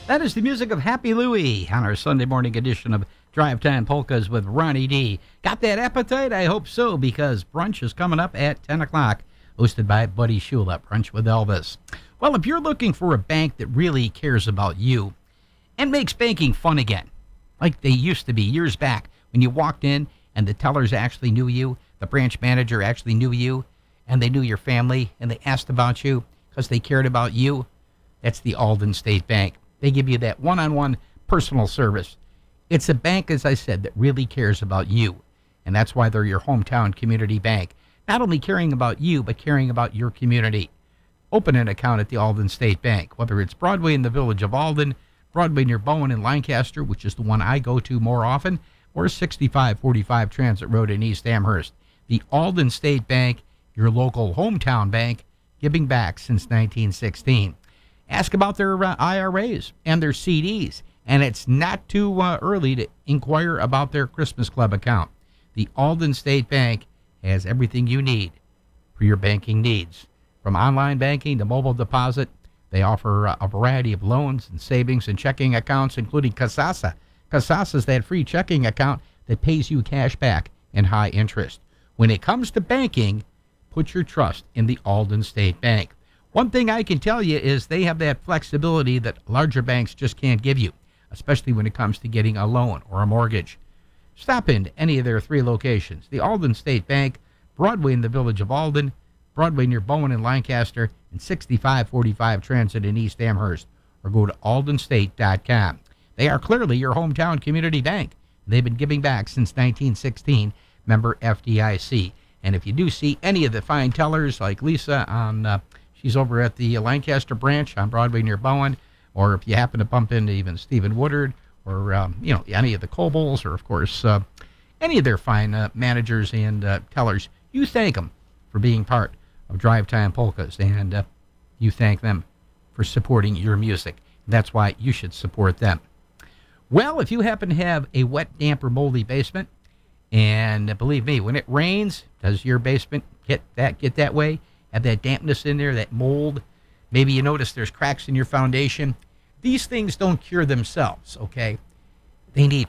That is the music of Happy Louie on our Sunday morning edition of Drive Time Polkas with Ronnie D. Got that appetite? I hope so, because brunch is coming up at 10 o'clock, hosted by Buddy Shula, Brunch with Elvis. Well, if you're looking for a bank that really cares about you and makes banking fun again, like they used to be years back when you walked in and the tellers actually knew you, the branch manager actually knew you, and they knew your family, and they asked about you because they cared about you, that's the Alden State Bank. They give you that one-on-one personal service. It's a bank, as I said, that really cares about you. And that's why they're your hometown community bank. Not only caring about you, but caring about your community. Open an account at the Alden State Bank, whether it's Broadway in the village of Alden, Broadway near Bowen in Lancaster, which is the one I go to more often, or 6545 Transit Road in East Amherst. The Alden State Bank, your local hometown bank, giving back since 1916. Ask about their IRAs and their CDs, and it's not too early to inquire about their Christmas Club account. The Alden State Bank has everything you need for your banking needs. From online banking to mobile deposit, they offer a variety of loans and savings and checking accounts, including Kasasa. Kasasa is that free checking account that pays you cash back and high interest. When it comes to banking, put your trust in the Alden State Bank. One thing I can tell you is they have that flexibility that larger banks just can't give you, especially when it comes to getting a loan or a mortgage. Stop into any of their 3 locations. The Alden State Bank, Broadway in the village of Alden, Broadway near Bowen in Lancaster, and 6545 Transit in East Amherst, or go to aldenstate.com. They are clearly your hometown community bank. They've been giving back since 1916, member FDIC. And if you do see any of the fine tellers like Lisa on... she's over at the Lancaster branch on Broadway near Bowen, or if you happen to bump into even Stephen Woodard or, any of the Cobles, or, of course, any of their fine managers and tellers, you thank them for being part of Drive Time Polkas, and you thank them for supporting your music. That's why you should support them. Well, if you happen to have a wet, damp, or moldy basement, and believe me, when it rains, does your basement get that way? Have that dampness in there, that mold. Maybe you notice there's cracks in your foundation. These things don't cure themselves, okay? They need